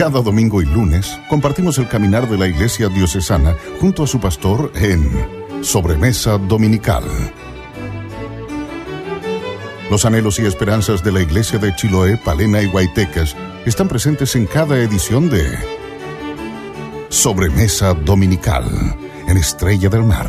Cada domingo y lunes compartimos el caminar de la Iglesia Diocesana junto a su pastor en Sobremesa Dominical. Los anhelos y esperanzas de la Iglesia de Chiloé, Palena y Guaytecas están presentes en cada edición de Sobremesa Dominical en Estrella del Mar.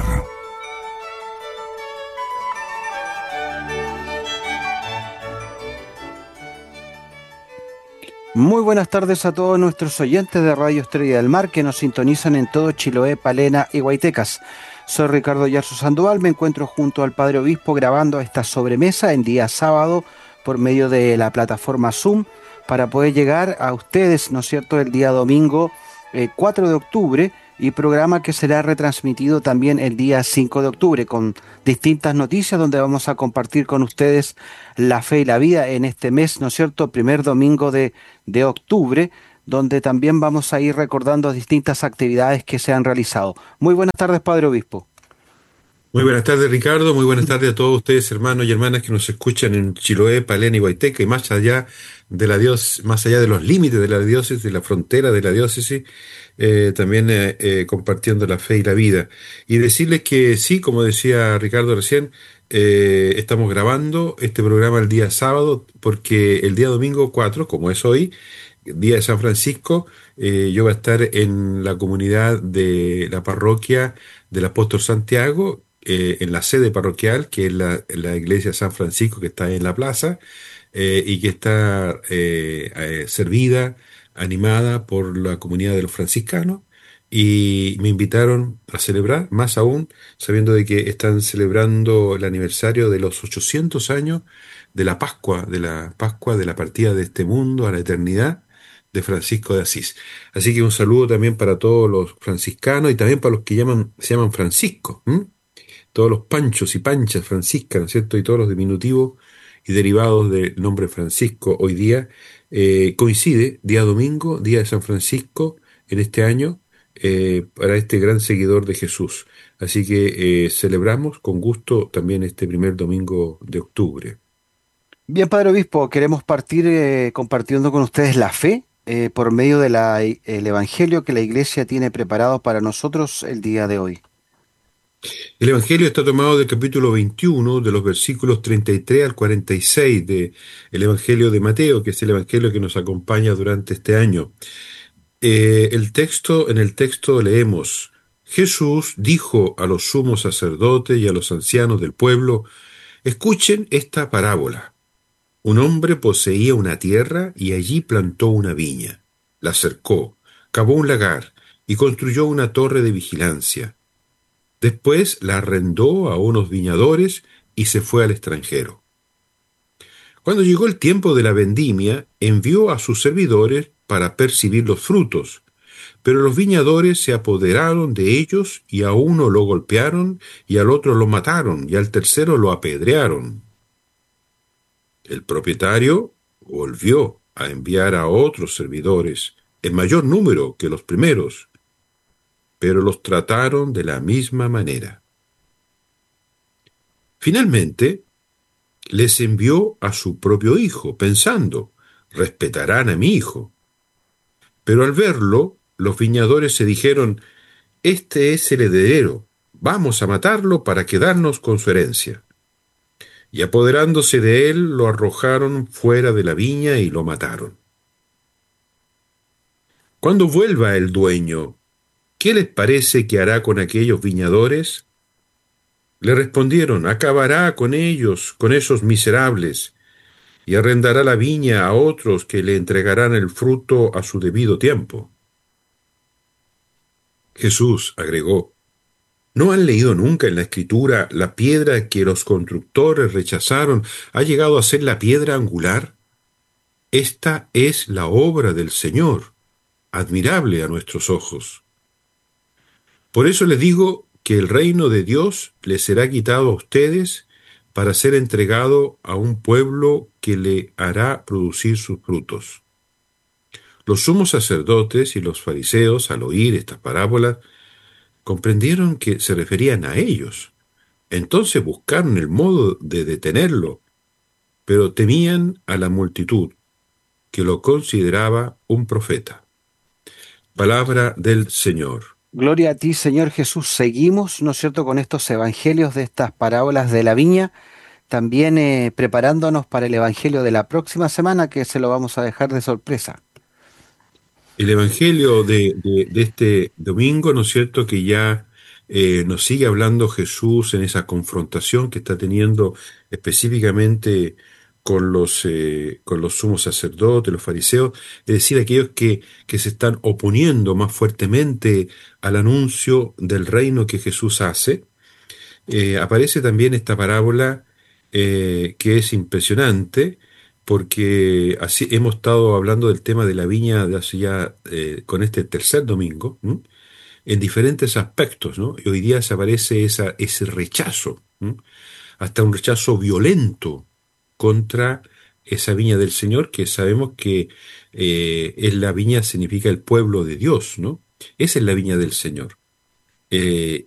Muy buenas tardes a todos nuestros oyentes de Radio Estrella del Mar que nos sintonizan en todo Chiloé, Palena y Guaytecas. Soy Ricardo Yarzo Sandoval, me encuentro junto al Padre Obispo grabando esta sobremesa en día sábado por medio de la plataforma Zoom para poder llegar a ustedes, ¿no es cierto?, el día domingo 4 de octubre y programa que será retransmitido también el día 5 de octubre con distintas noticias donde vamos a compartir con ustedes la fe y la vida en este mes, ¿no es cierto?, primer domingo de octubre, donde también vamos a ir recordando distintas actividades que se han realizado. Muy buenas tardes, Padre Obispo. Muy buenas tardes, Ricardo. Muy buenas tardes a todos ustedes, hermanos y hermanas que nos escuchan en Chiloé, Palena y Guayteca y más allá de más allá de los límites de la diócesis, de la frontera de la diócesis, también compartiendo la fe y la vida. Y decirles que sí, como decía Ricardo recién, estamos grabando este programa el día sábado porque el día domingo 4, como es hoy, día de San Francisco, yo voy a estar en la comunidad de la parroquia del Apóstol Santiago, en la sede parroquial, que es la iglesia de San Francisco, que está en la plaza, y que está servida, animada por la comunidad de los franciscanos, y me invitaron a celebrar, más aún, sabiendo de que están celebrando el aniversario de los 800 años de la Pascua de la partida de este mundo a la eternidad, de Francisco de Asís. Así que un saludo también para todos los franciscanos y también para los que se llaman Francisco, todos los panchos y panchas franciscanas, ¿no es cierto? Y todos los diminutivos y derivados del nombre Francisco. Hoy día coincide, día domingo, día de San Francisco, en este año, para este gran seguidor de Jesús. Así que celebramos con gusto también este primer domingo de octubre. Bien, Padre Obispo, queremos partir compartiendo con ustedes la fe por medio de el Evangelio que la Iglesia tiene preparado para nosotros el día de hoy. El Evangelio está tomado del capítulo 21, de los versículos 33 al 46 del Evangelio de Mateo, que es el Evangelio que nos acompaña durante este año. En el texto leemos: Jesús dijo a los sumos sacerdotes y a los ancianos del pueblo: escuchen esta parábola. Un hombre poseía una tierra y allí plantó una viña. La cercó, cavó un lagar y construyó una torre de vigilancia. Después la arrendó a unos viñadores y se fue al extranjero. Cuando llegó el tiempo de la vendimia, envió a sus servidores para percibir los frutos, pero los viñadores se apoderaron de ellos y a uno lo golpearon y al otro lo mataron y al tercero lo apedrearon. El propietario volvió a enviar a otros servidores, en mayor número que los primeros, pero los trataron de la misma manera. Finalmente, les envió a su propio hijo, pensando: respetarán a mi hijo. Pero al verlo, los viñadores se dijeron: este es el heredero, vamos a matarlo para quedarnos con su herencia. Y apoderándose de él, lo arrojaron fuera de la viña y lo mataron. Cuando vuelva el dueño, ¿qué les parece que hará con aquellos viñadores? Le respondieron: acabará con ellos, con esos miserables, y arrendará la viña a otros que le entregarán el fruto a su debido tiempo. Jesús agregó: ¿no han leído nunca en la Escritura la piedra que los constructores rechazaron ha llegado a ser la piedra angular? Esta es la obra del Señor, admirable a nuestros ojos. Por eso les digo que el reino de Dios les será quitado a ustedes para ser entregado a un pueblo que le hará producir sus frutos. Los sumos sacerdotes y los fariseos, al oír estas parábolas, comprendieron que se referían a ellos. Entonces buscaron el modo de detenerlo, pero temían a la multitud, que lo consideraba un profeta. Palabra del Señor. Gloria a ti, Señor Jesús. Seguimos, ¿no es cierto?, con estos evangelios de estas parábolas de la viña, también preparándonos para el evangelio de la próxima semana, que se lo vamos a dejar de sorpresa. El Evangelio de este domingo, ¿no es cierto?, que ya nos sigue hablando Jesús en esa confrontación que está teniendo específicamente con los sumos sacerdotes, los fariseos, es decir, aquellos que se están oponiendo más fuertemente al anuncio del reino que Jesús hace. Aparece también esta parábola que es impresionante porque así hemos estado hablando del tema de la viña de hace ya con este tercer domingo, ¿m? En diferentes aspectos, ¿no? Y hoy día se aparece ese rechazo, ¿m? Hasta un rechazo violento contra esa viña del Señor, que sabemos que es la viña significa el pueblo de Dios, ¿no? Esa es la viña del Señor.